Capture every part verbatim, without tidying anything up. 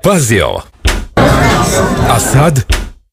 pazi ovo. A sad?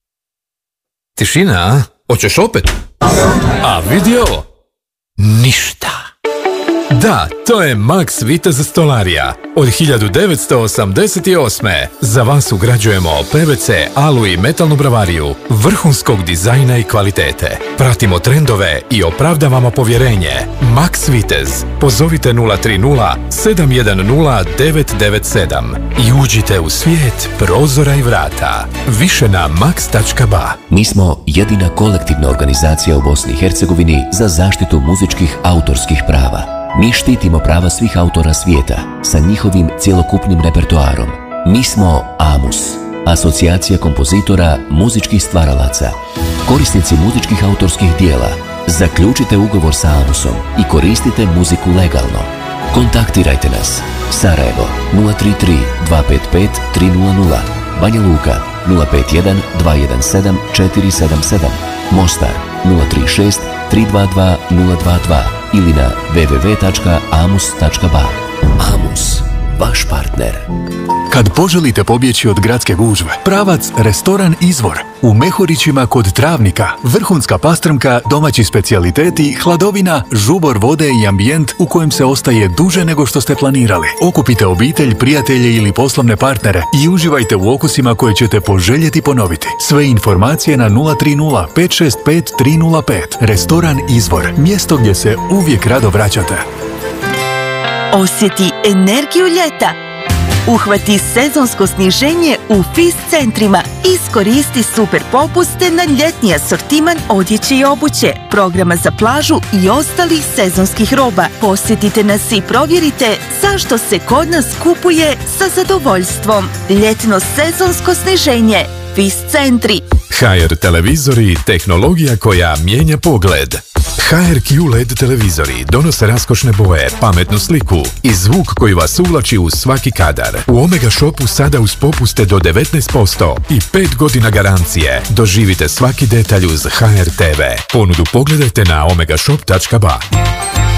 Tišina, a? Hoćeš opet? A vidi ovo? Ništa. Da, to je Max Vitez stolarija. Od hiljadu devetsto osamdeset osme. Za vas ugrađujemo P V C, alu i metalnu bravariju, vrhunskog dizajna i kvalitete. Pratimo trendove i opravdavamo povjerenje. Max Vitez. Pozovite nula tri nula sedam jedan nula devet devet sedam i uđite u svijet prozora i vrata. Više na max tačka ba. Mi smo jedina kolektivna organizacija u Bosni i Hercegovini za zaštitu muzičkih autorskih prava. Mi štitimo prava svih autora svijeta sa njihovim cjelokupnim repertoarom. Mi smo AMUS, Asocijacija kompozitora muzičkih stvaralaca. Korisnici muzičkih autorskih dijela, zaključite ugovor sa AMUSom i koristite muziku legalno. Kontaktirajte nas. Sarajevo nula tri tri dva pet pet tri nula nula, Banja Luka nula pet jedan dva jedan sedam četiri sedam sedam, Mostar nula tri šest tri dva dva nula dva dva ili na w w w tačka amus tačka ba. AMUS, vaš partner. Kad poželite pobjeći od gradske gužve, pravac Restoran Izvor. U Mehurićima kod Travnika. Vrhunska pastrmka, domaći specijaliteti, hladovina, žubor vode i ambijent u kojem se ostaje duže nego što ste planirali. Okupite obitelj, prijatelje ili poslovne partnere i uživajte u okusima koje ćete poželjeti ponoviti. Sve informacije na nula tri nula pet šest pet tri nula pet. Restoran Izvor. Mjesto gdje se uvijek rado vraćate. Osjeti energiju ljeta. Uhvati sezonsko sniženje u Fist centrima. Iskoristi super popuste na ljetni asortiman odjeće i obuće, programa za plažu i ostalih sezonskih roba. Posjetite nas i provjerite zašto se kod nas kupuje sa zadovoljstvom. Ljetno sezonsko sniženje. Fist centri. H R televizori, tehnologija koja mijenja pogled. H R Q L E D televizori donose raskošne boje, pametnu sliku i zvuk koji vas uvlači u svaki kadar. U Omega Shopu sada uz popuste do devetnaest posto i pet godina garancije. Doživite svaki detalj uz H R T V. Ponudu pogledajte na omega shop tačka ba.